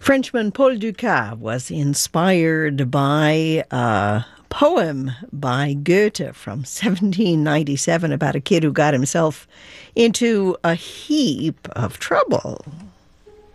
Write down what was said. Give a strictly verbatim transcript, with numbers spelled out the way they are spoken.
Frenchman Paul Dukas was inspired by a poem by Goethe from seventeen ninety-seven about a kid who got himself into a heap of trouble.